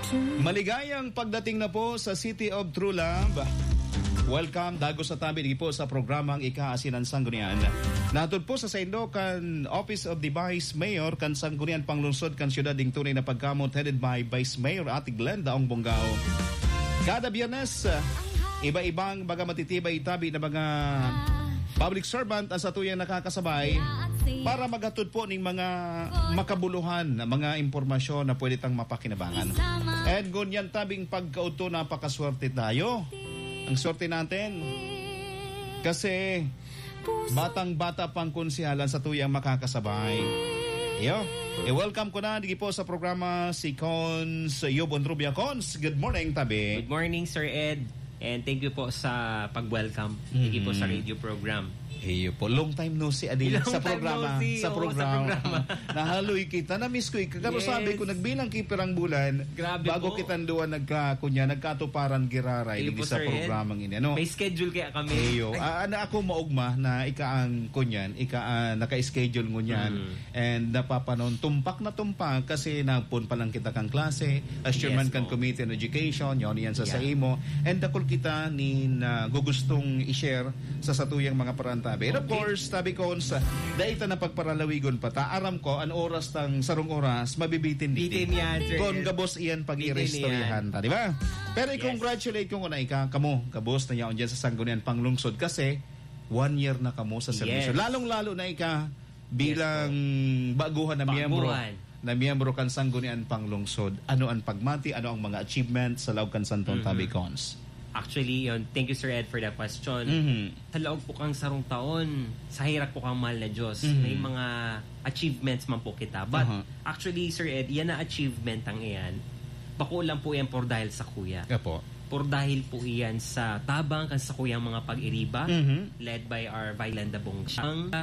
Maligayang pagdating na po sa City of True Love. Welcome, dago sa tabi po sa programang Ika-Asinan Sanggunian. Natod po sa Saindo kan Office of the Vice Mayor kan Sanggunian Panglungsod kan Siyudad ding tunay na pagkamot headed by Vice Mayor Ate Glenda Ong Bonggao. Kada Biyernes, iba-ibang baga matitibay tabi na mga public servant ang satuyang nakakasabay para magatod po ng mga makabuluhan na mga impormasyon na pwede tang mapakinabangan. And gunyan tabing pagkauto, napakaswerte tayo. Ang swerte natin kasi batang-bata pang konsihalan sa tuyang makakasabay. Yo, welcome ko na dito po sa programa si Cons Yobon Rubia. Cons, good morning tabi. Good morning Sir Ed, and thank you po sa pag-welcome. Thank you po sa radio program. Iyo po, long time no si Adil sa programa. Sa programa. Nahaloy kita, na-miss ko ikagaro sabi ko, nagbilang kipirang bulan. Grabe bago po. kitang duwan nagkatuparan giraray hindi sa programang ini. Ano? May schedule kaya kami. Iyo, ako maugma na ika-ang kunyan, naka-schedule ngunyan. And napapanon, tumpak na tumpak kasi napun pa lang kita kang klase, as chairman kan Committee on Education, yun yan sa imo. And dakol kita ni gugustong i-share sa satuyang mga paranta. And of course, tabi ko sa daita na pagparalawigon pa ta, aram ko an oras tang sarong oras mabibitin Bitin yan, sir. Kon gabos iyan pag-i-restoryahan ta, di ba? Pero i-congratulate ko na kamo gabos na yaon dyan sa Sanggunian Panglungsod kasi 1 year na kamo sa serbisyo. Lalong-lalo na bilang baguhan na miyembro kan Sanggunian Panglungsod. Ano ang pagmati, ano ang mga achievements sa Laog kan Santon Tabi Cons? Actually, thank you Sir Ed for that question. Sa laog po kang sarong taon, sa hirap po kang mahal na Diyos, may mga achievements man po kita. But actually Sir Ed, yan na achievement ang iyan. Bako lang po yan por dahil sa kuya. Apo. Por dahil po iyan sa tabang kan sa kuyang mga pag-iriba, led by our Vailanda Bong.